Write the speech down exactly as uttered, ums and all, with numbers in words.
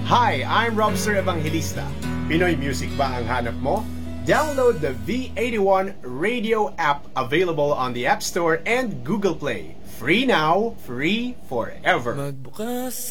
Hi, I'm Robster Evangelista. Pinoy music ba ang hanap mo? Download the V eighty-one Radio app, available on the App Store and Google Play. Free now, free forever. Magbukas